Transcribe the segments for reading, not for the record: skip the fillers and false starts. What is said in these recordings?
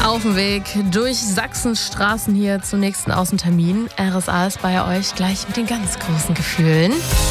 Auf dem Weg durch Sachsens Straßen hier zum nächsten Außentermin. RSA ist bei euch gleich mit den ganz großen Gefühlen.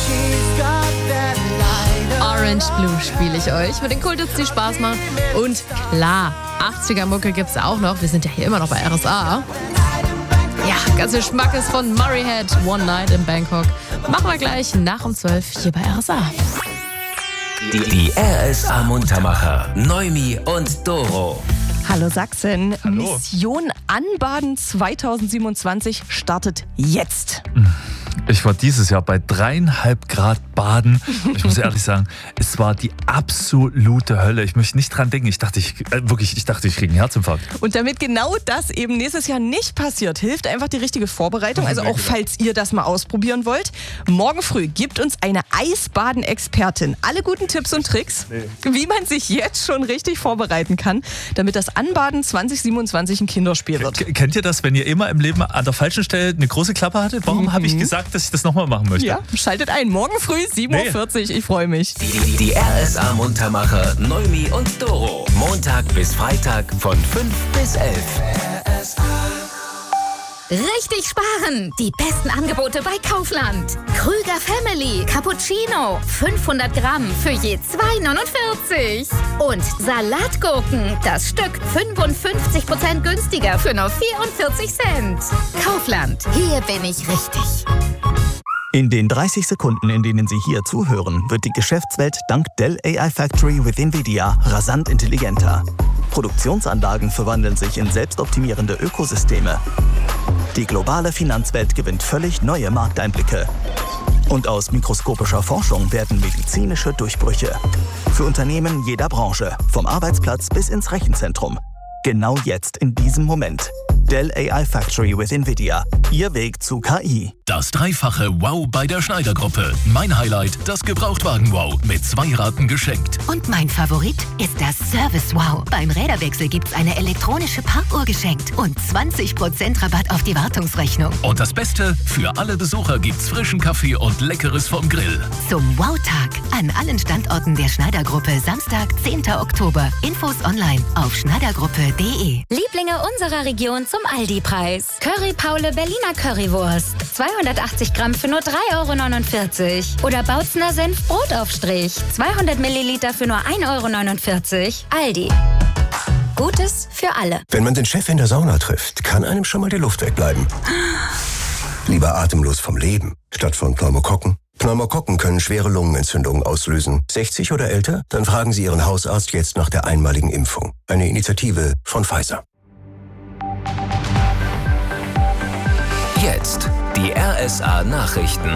Orange Blue spiele ich euch mit den Kulthits, die Spaß machen. Und klar, 80er-Mucke gibt's auch noch. Wir sind ja hier immer noch bei RSA. Ja, ganz viel Schmackes von Murray Head, One Night in Bangkok. Machen wir gleich nach um 12 hier bei RSA. Die RSA Muntermacher, Noemi und Doro. Hallo Sachsen. Hallo. Mission Anbaden 2027 startet jetzt. Ich war dieses Jahr bei 3,5 Grad baden. Ich muss ehrlich sagen, es war die absolute Hölle. Ich möchte nicht dran denken. Ich dachte, ich kriege einen Herzinfarkt. Und damit genau das eben nächstes Jahr nicht passiert, hilft einfach die richtige Vorbereitung. Also auch falls ihr das mal ausprobieren wollt. Morgen früh gibt uns eine Eisbaden-Expertin alle guten Tipps und Tricks, wie man sich jetzt schon richtig vorbereiten kann, damit das Anbaden 2027 ein Kinderspiel wird. Kennt ihr das, wenn ihr immer im Leben an der falschen Stelle eine große Klappe hattet? Warum habe ich gesagt, dass ich das nochmal machen möchte? Ja, schaltet ein. Morgen früh 7.40 Uhr. Ich freue mich. Die RSA Muntermacher, Noemi und Doro. Montag bis Freitag von 5 bis 11. Richtig sparen! Die besten Angebote bei Kaufland. Krüger Family Cappuccino 500 Gramm für je 2,49. Und Salatgurken, das Stück 55% günstiger für nur 44 Cent. Kaufland, hier bin ich richtig. In den 30 Sekunden, in denen Sie hier zuhören, wird die Geschäftswelt dank Dell AI Factory with NVIDIA rasant intelligenter. Produktionsanlagen verwandeln sich in selbstoptimierende Ökosysteme. Die globale Finanzwelt gewinnt völlig neue Markteinblicke. Und aus mikroskopischer Forschung werden medizinische Durchbrüche. Für Unternehmen jeder Branche, vom Arbeitsplatz bis ins Rechenzentrum. Genau jetzt, in diesem Moment. Dell AI Factory with NVIDIA. Ihr Weg zu KI. Das dreifache Wow bei der Schneider-Gruppe. Mein Highlight, das Gebrauchtwagen-Wow mit 2 Raten geschenkt. Und mein Favorit ist das Service-Wow. Beim Räderwechsel gibt's eine elektronische Parkuhr geschenkt und 20% Rabatt auf die Wartungsrechnung. Und das Beste, für alle Besucher gibt's frischen Kaffee und Leckeres vom Grill. Zum Wow-Tag an allen Standorten der Schneider-Gruppe Samstag, 10. Oktober. Infos online auf schneidergruppe.de. Lieblinge unserer Region zum Aldi-Preis. Curry Paule Berliner Currywurst. 280 Gramm für nur 3,49 € Oder Bautzner Senf Brotaufstrich. 200 Milliliter für nur 1,49 €. Aldi. Gutes für alle. Wenn man den Chef in der Sauna trifft, kann einem schon mal die Luft wegbleiben. Lieber atemlos vom Leben, statt von Pneumokokken. Pneumokokken können schwere Lungenentzündungen auslösen. 60 oder älter? Dann fragen Sie Ihren Hausarzt jetzt nach der einmaligen Impfung. Eine Initiative von Pfizer. Jetzt die RSA Nachrichten.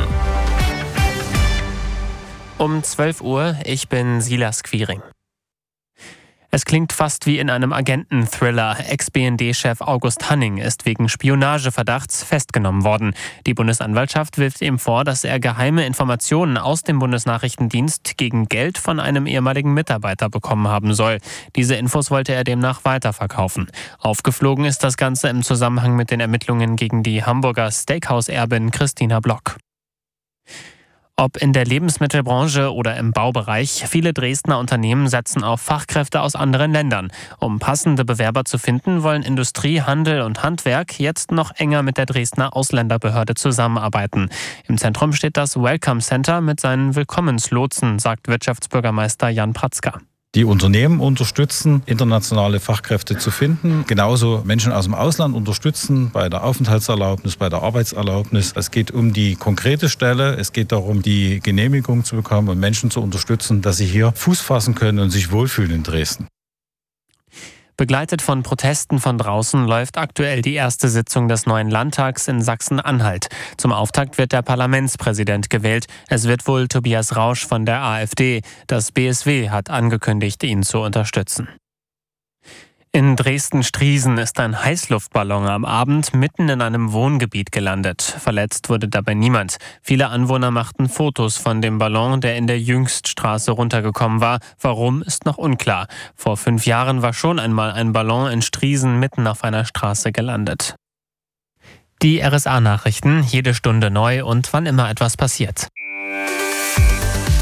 Um 12 Uhr, ich bin Silas Quiring. Es klingt fast wie in einem Agenten-Thriller. Ex-BND-Chef August Hanning ist wegen Spionageverdachts festgenommen worden. Die Bundesanwaltschaft wirft ihm vor, dass er geheime Informationen aus dem Bundesnachrichtendienst gegen Geld von einem ehemaligen Mitarbeiter bekommen haben soll. Diese Infos wollte er demnach weiterverkaufen. Aufgeflogen ist das Ganze im Zusammenhang mit den Ermittlungen gegen die Hamburger Steakhouse-Erbin Christina Block. Ob in der Lebensmittelbranche oder im Baubereich, viele Dresdner Unternehmen setzen auf Fachkräfte aus anderen Ländern. Um passende Bewerber zu finden, wollen Industrie, Handel und Handwerk jetzt noch enger mit der Dresdner Ausländerbehörde zusammenarbeiten. Im Zentrum steht das Welcome Center mit seinen Willkommenslotsen, sagt Wirtschaftsbürgermeister Jan Pratzka. Die Unternehmen unterstützen, internationale Fachkräfte zu finden, genauso Menschen aus dem Ausland unterstützen bei der Aufenthaltserlaubnis, bei der Arbeitserlaubnis. Es geht um die konkrete Stelle, es geht darum, die Genehmigung zu bekommen und Menschen zu unterstützen, dass sie hier Fuß fassen können und sich wohlfühlen in Dresden. Begleitet von Protesten von draußen läuft aktuell die erste Sitzung des neuen Landtags in Sachsen-Anhalt. Zum Auftakt wird der Parlamentspräsident gewählt. Es wird wohl Tobias Rausch von der AfD. Das BSW hat angekündigt, ihn zu unterstützen. In Dresden-Striesen ist ein Heißluftballon am Abend mitten in einem Wohngebiet gelandet. Verletzt wurde dabei niemand. Viele Anwohner machten Fotos von dem Ballon, der in der Jüngststraße runtergekommen war. Warum, ist noch unklar. Vor 5 Jahren war schon einmal ein Ballon in Striesen mitten auf einer Straße gelandet. Die RSA-Nachrichten, jede Stunde neu und wann immer etwas passiert.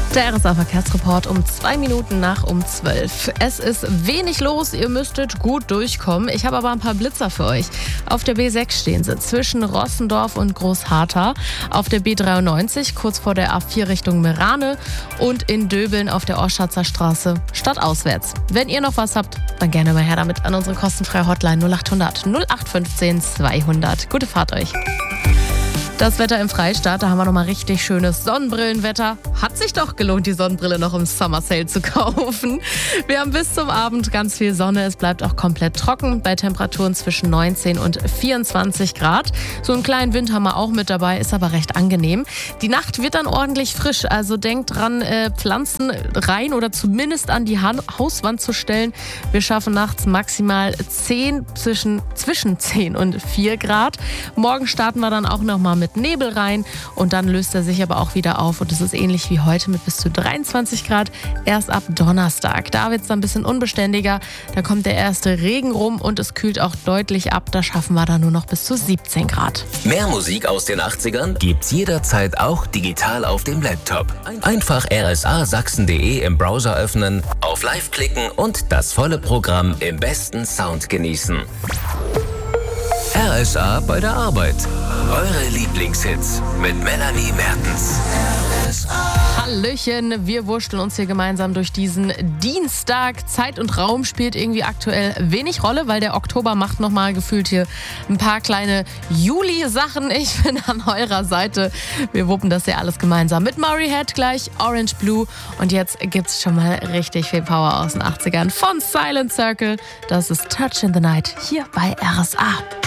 Der RSA-Verkehrsreport um 2 Minuten nach um 12. Es ist wenig los, ihr müsstet gut durchkommen. Ich habe aber ein paar Blitzer für euch. Auf der B6 stehen sie zwischen Rossendorf und Großharthau. Auf der B93 kurz vor der A4 Richtung Merane und in Döbeln auf der Oschatzer Straße stadtauswärts. Wenn ihr noch was habt, dann gerne mal her damit an unsere kostenfreie Hotline 0800 0815 200. Gute Fahrt euch. Das Wetter im Freistaat, da haben wir nochmal richtig schönes Sonnenbrillenwetter. Hat sich doch gelohnt, die Sonnenbrille noch im Summer Sale zu kaufen. Wir haben bis zum Abend ganz viel Sonne. Es bleibt auch komplett trocken bei Temperaturen zwischen 19 und 24 Grad. So einen kleinen Wind haben wir auch mit dabei, ist aber recht angenehm. Die Nacht wird dann ordentlich frisch, also denkt dran, Pflanzen rein oder zumindest an die Hauswand zu stellen. Wir schaffen nachts maximal zwischen 10 und 4 Grad. Morgen starten wir dann auch nochmal mit Nebel rein und dann löst er sich aber auch wieder auf und es ist ähnlich wie heute mit bis zu 23 Grad erst ab Donnerstag. Da wird es dann ein bisschen unbeständiger, da kommt der erste Regen rum und es kühlt auch deutlich ab, da schaffen wir dann nur noch bis zu 17 Grad. Mehr Musik aus den 80ern gibt's jederzeit auch digital auf dem Laptop. Einfach rsasachsen.de im Browser öffnen, auf Live klicken und das volle Programm im besten Sound genießen. RSA bei der Arbeit. Eure Lieblingshits mit Melanie Mertens. Hallöchen, wir wurschteln uns hier gemeinsam durch diesen Dienstag. Zeit und Raum spielt irgendwie aktuell wenig Rolle, weil der Oktober macht nochmal gefühlt hier ein paar kleine Juli-Sachen. Ich bin an eurer Seite. Wir wuppen das ja alles gemeinsam mit Murray Head gleich, Orange Blue. Und jetzt gibt's schon mal richtig viel Power aus den 80ern von Silent Circle. Das ist Touch in the Night hier bei RSA.